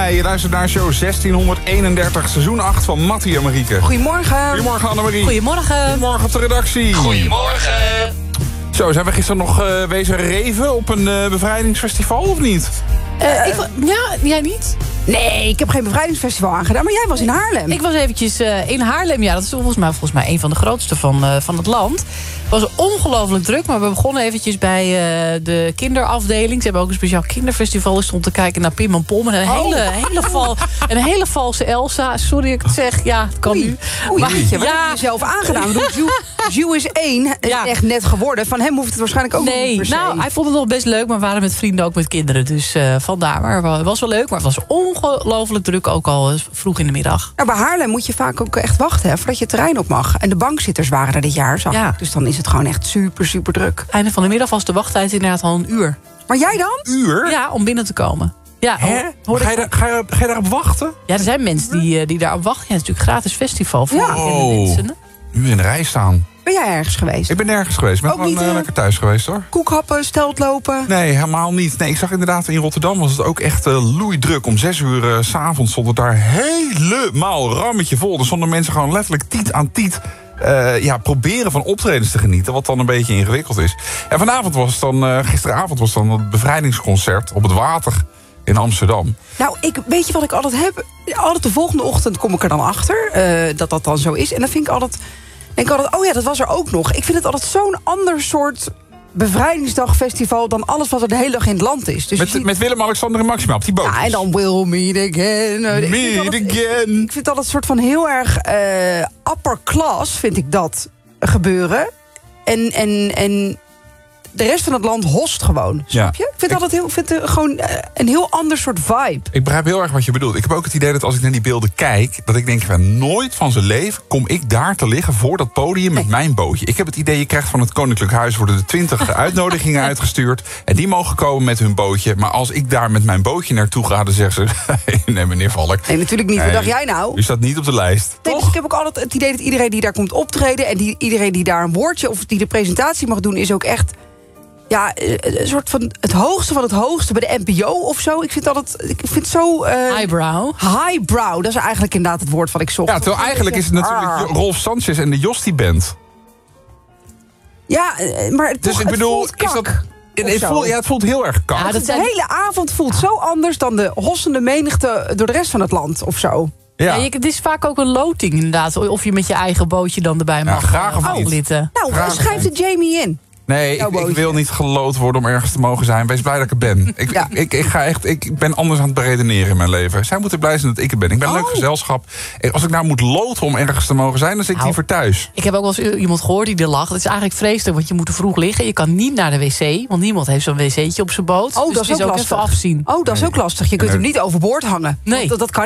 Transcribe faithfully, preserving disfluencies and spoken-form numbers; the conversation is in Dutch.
mij. Je luistert naar show zestienhonderdeenendertig, seizoen acht van Mattie en Marieke. Goedemorgen. Goedemorgen, Annemarie. Goedemorgen. Goedemorgen op de redactie. Goedemorgen. Zo, zijn we gisteren nog uh, wezen reven op een uh, bevrijdingsfestival of niet? Uh, ik, ja, jij niet? Nee, ik heb geen bevrijdingsfestival aangedaan, maar jij was in Haarlem. Ik was eventjes uh, in Haarlem. Ja, dat is volgens mij, volgens mij een van de grootste van, uh, van het land. Het was ongelooflijk druk, maar we begonnen eventjes bij uh, de kinderafdeling. Ze hebben ook een speciaal kinderfestival. Ik stond te kijken naar Pim en Pom. En een, oh. hele, hele, val, een hele valse Elsa. Sorry dat ik het zeg. Ja, het kan Oei. nu. Oei, maar, weet je, wat ja. heb je jezelf aangedaan? Jules is één, Ja. echt net geworden. Van hem hoeft het waarschijnlijk ook Nee, niet per se. nou, hij vond het nog best leuk, maar we waren met vrienden ook met kinderen. Dus uh, vandaar. Maar het was wel leuk, maar het was ongelooflijk druk, ook al vroeg in de middag. Nou, bij Haarlem moet je vaak ook echt wachten, hè, voordat je het terrein op mag. En de bankzitters waren er dit jaar, zag Ja. ik. Dus dan is het gewoon echt super, super druk. Einde van de middag was de wachttijd inderdaad al een uur. Maar jij dan? Uur? Ja, om binnen te komen. Ja, Hè? hoor Ga je, daar, ga, je, ga je daarop wachten? ja, er zijn mensen die, uh, die daarop wachten. Ja, het is natuurlijk een gratis festival voor Ja. bekende Oh. mensen. Nu in de rij staan. Ben jij ergens geweest? Ik ben nergens geweest. Ik ben Ook gewoon niet, uh, uh, lekker thuis geweest, hoor. Koekhappen, steltlopen? Nee, helemaal niet. Nee, ik zag inderdaad in Rotterdam was het ook echt uh, loeidruk. Om zes uur uh, 's avonds stond het daar helemaal rammetje vol. Er stonden mensen gewoon letterlijk tiet aan tiet uh, ja, proberen van optredens te genieten. Wat dan een beetje ingewikkeld is. En vanavond was het dan, uh, gisteravond was dan het bevrijdingsconcert op het water in Amsterdam. Nou, ik, weet je wat ik altijd heb? Altijd de volgende ochtend kom ik er dan achter uh, dat dat dan zo is. En dan vind ik altijd, denk ik altijd, oh ja, dat was er ook nog. Ik vind het altijd zo'n ander soort bevrijdingsdagfestival dan alles wat er de hele dag in het land is. Dus Met, ziet, met Willem, Alexander en Maxima op die boot. ja, en dan we'll meet again. Uh, ik vind Meet altijd- again. Ik vind dat het soort van heel erg uh, upper class, vind ik dat gebeuren. En, en, en de rest van het land host gewoon, snap je? Ik vind Ik- dat heel, ik vind het gewoon uh, een heel ander soort vibe. Ik begrijp heel erg wat je bedoelt. Ik heb ook het idee dat als ik naar die beelden kijk, dat ik denk van nooit van zijn leven kom ik daar te liggen voor dat podium met Nee. mijn bootje. Ik heb het idee, je krijgt van het Koninklijk Huis worden er twintig uitnodigingen uitgestuurd. En die mogen komen met hun bootje. Maar als ik daar met mijn bootje naartoe ga, dan zeggen ze, nee meneer Valk. Nee, natuurlijk niet. Wat Nee, dacht jij nou? U staat niet op de lijst. Nee, dus ik heb ook altijd het idee dat iedereen die daar komt optreden en die, iedereen die daar een woordje of die de presentatie mag doen, is ook echt ja, een soort van het hoogste van het hoogste bij de N P O of zo. Ik vind altijd, ik vind het zo uh, Highbrow. highbrow. Dat is eigenlijk inderdaad het woord wat ik zocht. Ja, terwijl eigenlijk is het natuurlijk Ah. Rolf Sanchez en de Jostie Band. Ja, uh, maar het, Dus toch, ik bedoel, het voelt is dat- kak, Het, of het zo. voelt, ja, het voelt heel erg kak. Ja, dat De zijn- hele avond voelt zo anders dan de hossende menigte door de rest van het land of zo. Ja. Ja, je, het is vaak ook een loting inderdaad. Of je met je eigen bootje dan erbij mag graag of uh, niet. aflitten. Nou, Graag. schrijf de Jamie in. Nee, Jouw ik, ik bootje. wil niet geloot worden om ergens te mogen zijn. Wees blij dat ik er ben. Ik, Ja. ik, ik, ik, ga echt, ik ben anders aan het beredeneren in mijn leven. Zij moeten blij zijn dat ik er ben. Ik ben een leuk Oh. gezelschap. En als ik nou moet loten om ergens te mogen zijn, dan zit ik Nou. liever thuis. Ik heb ook wel eens iemand gehoord die er lag. Het is eigenlijk vreselijk, want je moet er vroeg liggen. Je kan niet naar de wc, want niemand heeft zo'n wc'tje op zijn boot. Oh, dus dat is het is ook ook lastig. even afzien. Oh, dat is ook lastig. Je kunt En hem niet overboord hangen. Nee. Want Dat, dat kan